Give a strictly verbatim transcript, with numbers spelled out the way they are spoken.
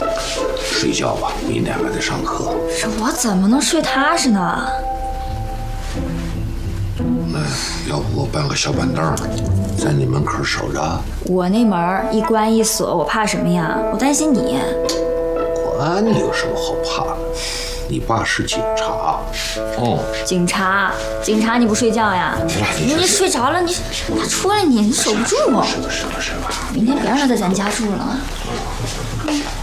睡觉吧，明天还得上课。 这我怎么能睡踏实呢？ 那要不我搬个小板凳，在你门口守着？ 我那门一关一锁，我怕什么呀？我担心你。 管你有什么好怕的？你爸是警察。哦， 警察，警察，你不睡觉呀？你你睡着了，你他出来你你守不住。 是吧是吧是吧。 明天别让他在咱家住了。